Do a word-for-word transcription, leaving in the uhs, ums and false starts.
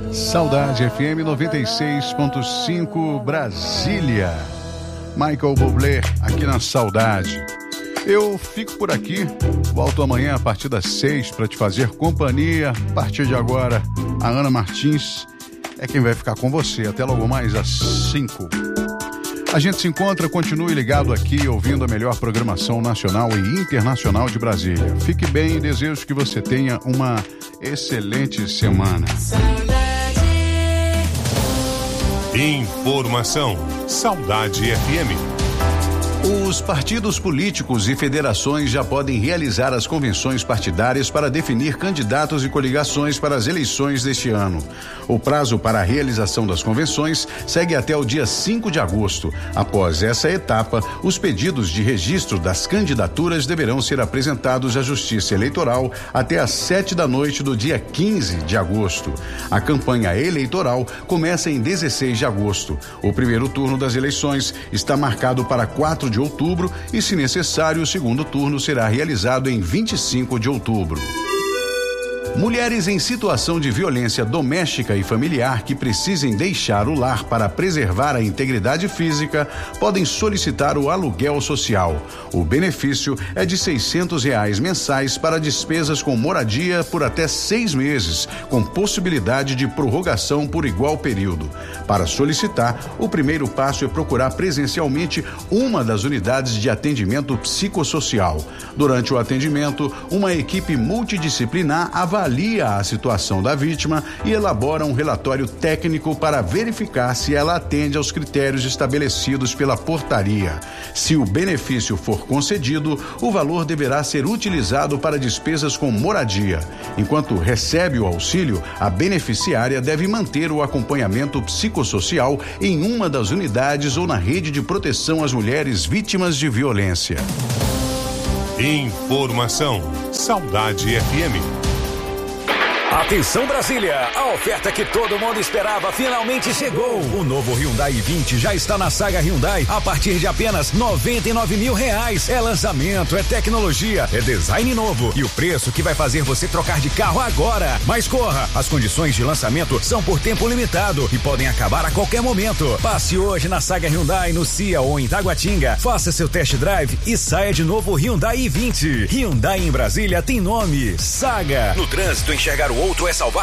Saudade F M noventa e seis ponto cinco Brasília. Michael Bublé aqui na Saudade. Eu fico por aqui, volto amanhã a partir das seis para te fazer companhia. A partir de agora, a Ana Martins é quem vai ficar com você até logo mais às cinco. A gente se encontra, continue ligado aqui, ouvindo a melhor programação nacional e internacional de Brasília. Fique bem e desejo que você tenha uma excelente semana. Informação. Saudade F M. Os partidos políticos e federações já podem realizar as convenções partidárias para definir candidatos e coligações para as eleições deste ano. O prazo para a realização das convenções segue até o dia cinco de agosto. Após essa etapa, os pedidos de registro das candidaturas deverão ser apresentados à Justiça Eleitoral até às sete da noite do dia quinze de agosto. A campanha eleitoral começa em dezesseis de agosto. O primeiro turno das eleições está marcado para quatro de outubro e, se necessário, o segundo turno será realizado em vinte e cinco de outubro. Mulheres em situação de violência doméstica e familiar que precisem deixar o lar para preservar a integridade física podem solicitar o aluguel social. O benefício é de seiscentos reais mensais para despesas com moradia por até seis meses, com possibilidade de prorrogação por igual período. Para solicitar, o primeiro passo é procurar presencialmente uma das unidades de atendimento psicossocial. Durante o atendimento, uma equipe multidisciplinar avalia avalia a situação da vítima e elabora um relatório técnico para verificar se ela atende aos critérios estabelecidos pela portaria. Se o benefício for concedido, o valor deverá ser utilizado para despesas com moradia. Enquanto recebe o auxílio, a beneficiária deve manter o acompanhamento psicossocial em uma das unidades ou na rede de proteção às mulheres vítimas de violência. Informação. Saudade F M. Atenção Brasília, a oferta que todo mundo esperava finalmente chegou. O novo Hyundai i vinte já está na Saga Hyundai a partir de apenas noventa e nove mil reais. É lançamento, é tecnologia, é design novo e o preço que vai fazer você trocar de carro agora. Mas corra, as condições de lançamento são por tempo limitado e podem acabar a qualquer momento. Passe hoje na Saga Hyundai, no Cia ou em Taguatinga. Faça seu test drive e saia de novo Hyundai i vinte. Hyundai em Brasília tem nome, Saga. No trânsito, enxergar o outro é salvar